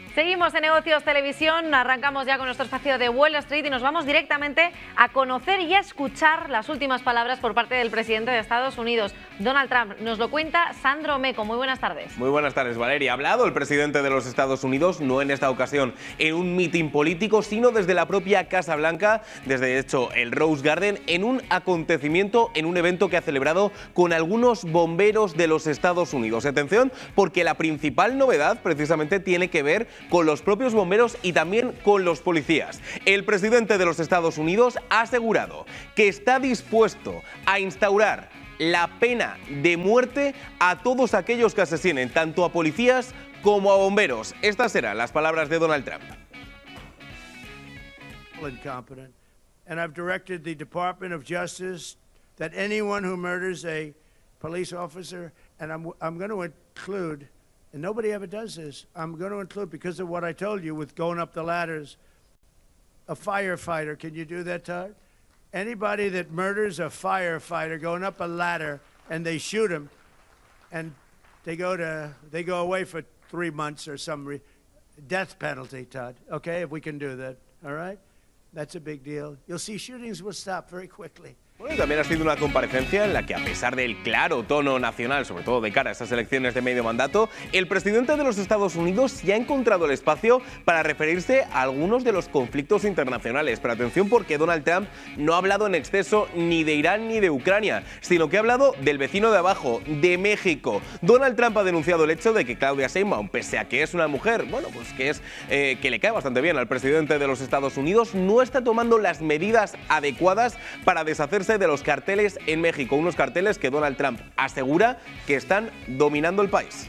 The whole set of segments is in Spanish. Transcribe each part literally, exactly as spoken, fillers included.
Seguimos en Negocios Televisión, arrancamos ya con nuestro espacio de Wall Street y nos vamos directamente a conocer y a escuchar las últimas palabras por parte del presidente de Estados Unidos, Donald Trump. Nos lo cuenta Sandro Meco. Muy buenas tardes. Muy buenas tardes, Valeria. Ha hablado el presidente de los Estados Unidos, no en esta ocasión en un mitin político, sino desde la propia Casa Blanca, desde de hecho el Rose Garden, en un acontecimiento, en un evento que ha celebrado con algunos bomberos de los Estados Unidos. Atención, porque la principal novedad precisamente tiene que ver con los propios bomberos y también con los policías. El presidente de los Estados Unidos ha asegurado que está dispuesto a instaurar la pena de muerte a todos aquellos que asesinen tanto a policías como a bomberos. Estas serán las palabras de Donald Trump. Incompetent. And I've directed the Department of Justice that anyone who murders a police officer, and I'm, I'm going to include, and nobody ever does this, I'm going to include, because of what I told you with going up the ladders, a firefighter. Can you do that, Todd? Anybody that murders a firefighter going up a ladder and they shoot him and they go to they go away for three months or some re death penalty, Todd. Okay, if we can do that, all right? That's a big deal. You'll see shootings will stop very quickly. Bueno, también ha sido una comparecencia en la que, a pesar del claro tono nacional, sobre todo de cara a estas elecciones de medio mandato, el presidente de los Estados Unidos ya ha encontrado el espacio para referirse a algunos de los conflictos internacionales. Pero atención, porque Donald Trump no ha hablado en exceso ni de Irán ni de Ucrania, sino que ha hablado del vecino de abajo, de México. Donald Trump ha denunciado el hecho de que Claudia Sheinbaum, pese a que es una mujer, bueno, pues que es eh, que le cae bastante bien al presidente de los Estados Unidos, no está tomando las medidas adecuadas para deshacerse de los carteles en México, unos carteles que Donald Trump asegura que están dominando el país.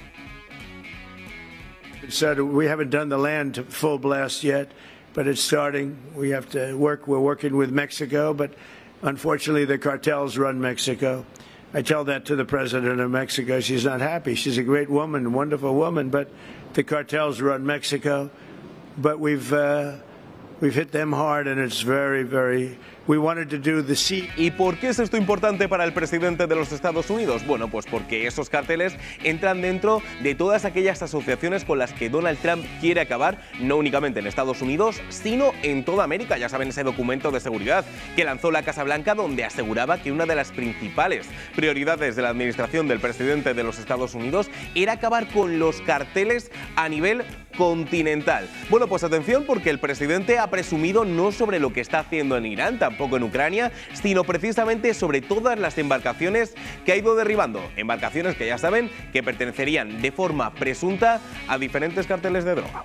We haven't done the land full blast yet, but it's starting. We have to work. We're working with Mexico, but unfortunately the cartels run Mexico. I tell that to the president of Mexico. She's not happy. She's a great woman, a wonderful woman, but the cartels run Mexico. But we've uh, we've hit them hard, and it's very, very. We wanted to do the sea. ¿Y por qué es esto importante para el presidente de los Estados Unidos? Bueno, pues porque esos carteles entran dentro de todas aquellas asociaciones con las que Donald Trump quiere acabar, no únicamente en Estados Unidos, sino en toda América. Ya saben, ese documento de seguridad que lanzó la Casa Blanca, donde aseguraba que una de las principales prioridades de la administración del presidente de los Estados Unidos era acabar con los carteles a nivel continental. Bueno, pues atención, porque el presidente ha presumido no sobre lo que está haciendo en Irán, tampoco en Ucrania, sino precisamente sobre todas las embarcaciones que ha ido derribando. Embarcaciones que ya saben que pertenecerían de forma presunta a diferentes carteles de droga.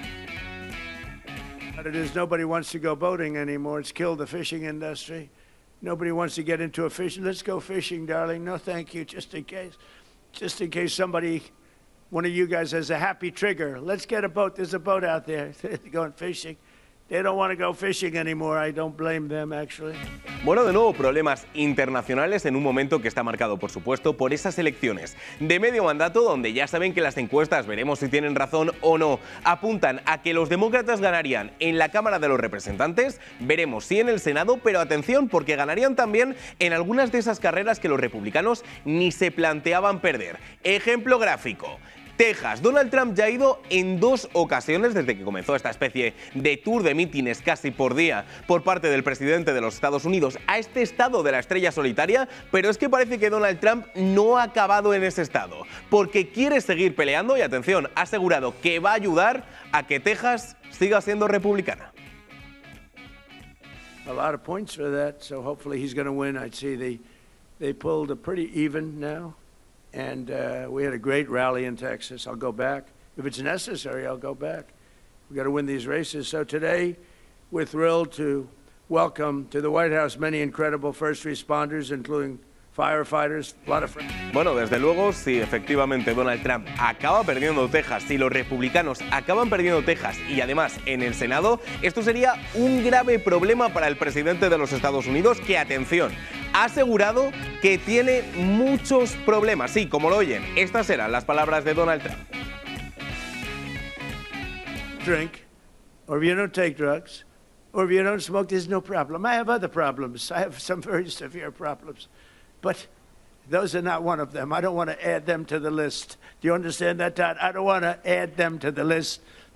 It is nobody wants to go boating anymore. It's killed the fishing industry. Nobody wants to get into a fishing. Let's go fishing, darling. No, thank you. Just in case, just in case somebody, one of you guys has a happy trigger. Let's get a boat. There's a boat out there going fishing. They don't want to go fishing anymore. I don't blame them, actually. Bueno, de nuevo, problemas internacionales en un momento que está marcado, por supuesto, por esas elecciones de medio mandato, donde ya saben que las encuestas, veremos si tienen razón o no, apuntan a que los demócratas ganarían en la Cámara de los Representantes, veremos si en el Senado, pero atención, porque ganarían también en algunas de esas carreras que los republicanos ni se planteaban perder. Ejemplo gráfico. Texas. Donald Trump ya ha ido en dos ocasiones desde que comenzó esta especie de tour de mítines casi por día por parte del presidente de los Estados Unidos a este estado de la estrella solitaria, pero es que parece que Donald Trump no ha acabado en ese estado, porque quiere seguir peleando y, atención, ha asegurado que va a ayudar a que Texas siga siendo republicana. A lot of points for that, so hopefully he's going to win. I'd see they they pulled a pretty even now. And uh, we had a great rally in Texas. I'll go back. If it's necessary, I'll go back. We've got to win these races. So today, we're thrilled to welcome to the White House many incredible first responders, including firefighters, a lot of friends. Bueno, desde luego, si efectivamente Donald Trump acaba perdiendo Texas, si los republicanos acaban perdiendo Texas y además en el Senado, esto sería un grave problema para el presidente de los Estados Unidos, que, atención, ha asegurado que tiene muchos problemas. Sí, como lo oyen, estas eran las palabras de Donald Trump. Drink, or if you don't take drugs, or if you don't smoke, there's no problem. I have other problems. I have some very severe problems. But those are not one of them. I don't want to add them to the list. Do you understand that, Todd? I don't want to add them to the list.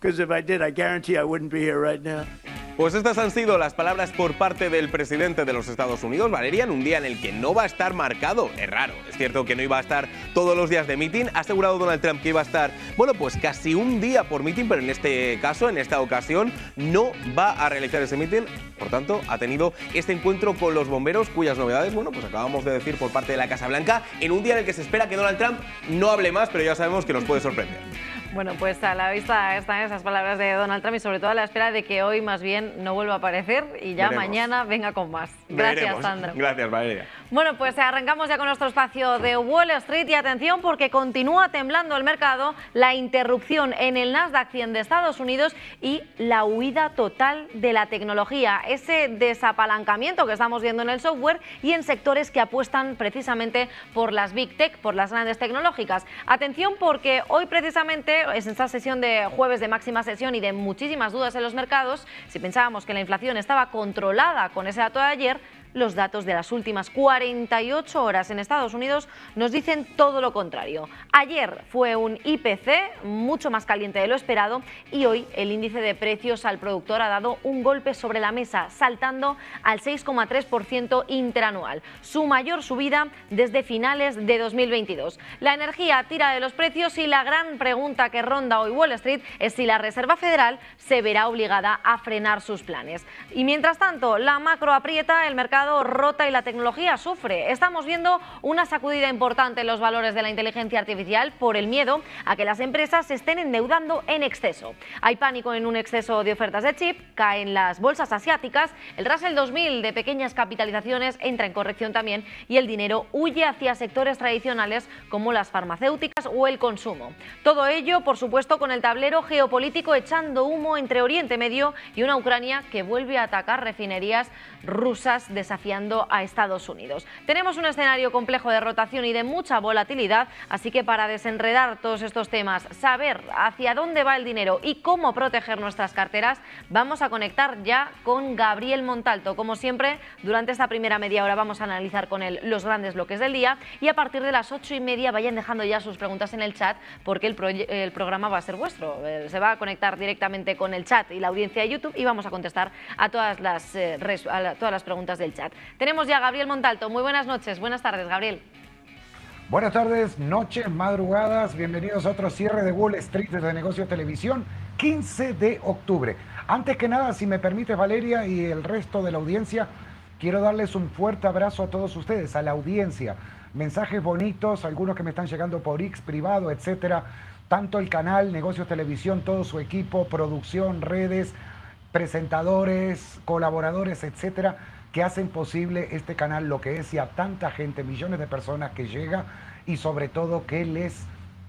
Because if I did, I guarantee I wouldn't be here right now. Pues estas han sido las palabras por parte del presidente de los Estados Unidos, Valeria, en un día en el que no va a estar marcado. Es raro, es cierto que no iba a estar todos los días de meeting. Ha asegurado Donald Trump que iba a estar, bueno, pues casi un día por meeting, pero en este caso, en esta ocasión, no va a realizar ese meeting. Por tanto, ha tenido este encuentro con los bomberos, cuyas novedades, bueno, pues acabamos de decir por parte de la Casa Blanca, en un día en el que se espera que Donald Trump no hable más, pero ya sabemos que nos puede sorprender. Bueno, pues a la vista están esas palabras de Donald Trump y sobre todo a la espera de que hoy más bien no vuelva a aparecer y ya Veremos. mañana venga con más. Gracias, Veremos. Sandra. Gracias, Valeria. Bueno, pues arrancamos ya con nuestro espacio de Wall Street y atención porque continúa temblando el mercado, la interrupción en el Nasdaq cien de Estados Unidos y la huida total de la tecnología, ese desapalancamiento que estamos viendo en el software y en sectores que apuestan precisamente por las Big Tech, por las grandes tecnológicas. Atención porque hoy precisamente es esta sesión de jueves de máxima sesión y de muchísimas dudas en los mercados. Si pensábamos que la inflación estaba controlada con ese dato de ayer, los datos de las últimas cuarenta y ocho horas en Estados Unidos nos dicen todo lo contrario. Ayer fue un I P C mucho más caliente de lo esperado y hoy el índice de precios al productor ha dado un golpe sobre la mesa, saltando al seis coma tres por ciento interanual, su mayor subida desde finales de dos mil veintidós. La energía tira de los precios y la gran pregunta que ronda hoy Wall Street es si la Reserva Federal se verá obligada a frenar sus planes. Y mientras tanto, la macro aprieta, el mercado rota y la tecnología sufre. Estamos viendo una sacudida importante en los valores de la inteligencia artificial por el miedo a que las empresas se estén endeudando en exceso. Hay pánico en un exceso de ofertas de chip, caen las bolsas asiáticas, el Russell dos mil de pequeñas capitalizaciones entra en corrección también y el dinero huye hacia sectores tradicionales como las farmacéuticas o el consumo. Todo ello, por supuesto, con el tablero geopolítico echando humo entre Oriente Medio y una Ucrania que vuelve a atacar refinerías rusas desafiando a Estados Unidos. Tenemos un escenario complejo de rotación y de mucha volatilidad, así que para desenredar todos estos temas, saber hacia dónde va el dinero y cómo proteger nuestras carteras, vamos a conectar ya con Gabriel Montalto. Como siempre, durante esta primera media hora vamos a analizar con él los grandes bloques del día y a partir de las ocho y media vayan dejando ya sus preguntas en el chat porque el, pro el programa va a ser vuestro. Se va a conectar directamente con el chat y la audiencia de YouTube y vamos a contestar a todas las eh, a la, todas las preguntas del chat. Tenemos ya a Gabriel Montalto. Muy buenas noches. Buenas tardes, Gabriel. Buenas tardes, noches, madrugadas. Bienvenidos a otro cierre de Wall Street de Negocios Televisión, quince de octubre. Antes que nada, si me permite, Valeria y el resto de la audiencia, quiero darles un fuerte abrazo a todos ustedes, a la audiencia. Mensajes bonitos, algunos que me están llegando por X privado, etcétera. Tanto el canal Negocios Televisión, todo su equipo, producción, redes, presentadores, colaboradores, etcétera, que hacen posible este canal lo que es y a tanta gente, millones de personas que llega y sobre todo que les,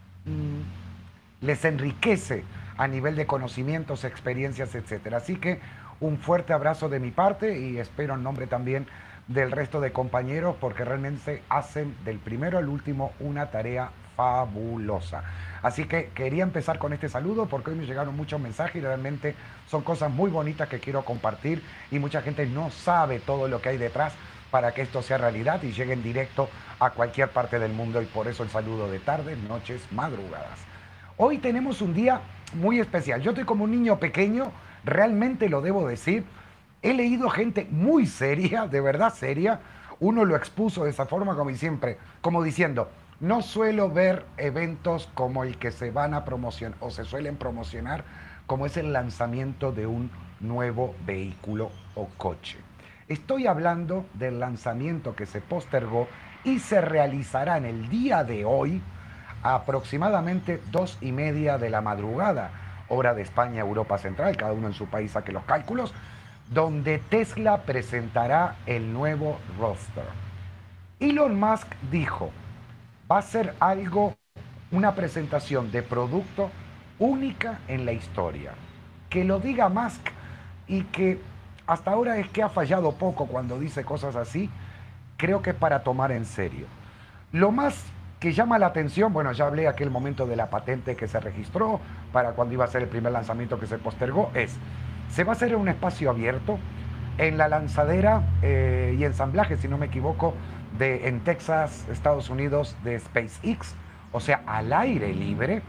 mmm, les enriquece a nivel de conocimientos, experiencias, etcétera. Así que un fuerte abrazo de mi parte y espero en nombre también del resto de compañeros porque realmente hacen del primero al último una tarea fabulosa. Así que quería empezar con este saludo porque hoy me llegaron muchos mensajes y realmente son cosas muy bonitas que quiero compartir y mucha gente no sabe todo lo que hay detrás para que esto sea realidad y llegue en directo a cualquier parte del mundo y por eso el saludo de tardes, noches, madrugadas. Hoy tenemos un día muy especial. Yo estoy como un niño pequeño, realmente lo debo decir. He leído gente muy seria, de verdad seria. Uno lo expuso de esa forma como siempre, como diciendo... No suelo ver eventos como el que se van a promocionar o se suelen promocionar como es el lanzamiento de un nuevo vehículo o coche. Estoy hablando del lanzamiento que se postergó y se realizará en el día de hoy a aproximadamente dos y media de la madrugada, hora de España, Europa Central, cada uno en su país saque los cálculos, donde Tesla presentará el nuevo Roadster. Elon Musk dijo... Va a ser algo, una presentación de producto única en la historia. Que lo diga Musk y que hasta ahora es que ha fallado poco cuando dice cosas así, creo que es para tomar en serio. Lo más que llama la atención, bueno, ya hablé aquel momento de la patente que se registró para cuando iba a ser el primer lanzamiento que se postergó, es, se va a hacer en un espacio abierto, en la lanzadera eh, y ensamblaje, si no me equivoco, De, en Texas, Estados Unidos, de SpaceX, o sea, al aire libre.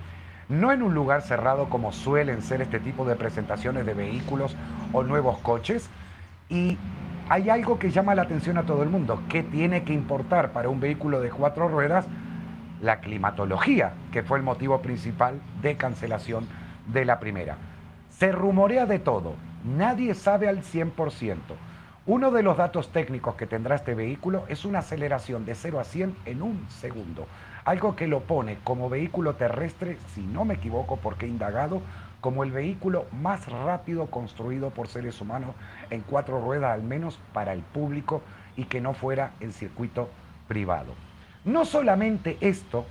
no en un lugar cerrado como suelen ser este tipo de presentaciones de vehículos o nuevos coches. Y hay algo que llama la atención a todo el mundo. ¿Qué tiene que importar para un vehículo de cuatro ruedas? La climatología, que fue el motivo principal de cancelación de la primera. Se rumorea de todo, nadie sabe al cien por ciento. Uno de los datos técnicos que tendrá este vehículo es una aceleración de cero a cien en un segundo, algo que lo pone como vehículo terrestre, si no me equivoco porque he indagado, como el vehículo más rápido construido por seres humanos en cuatro ruedas, al menos para el público, y que no fuera en circuito privado. No solamente esto,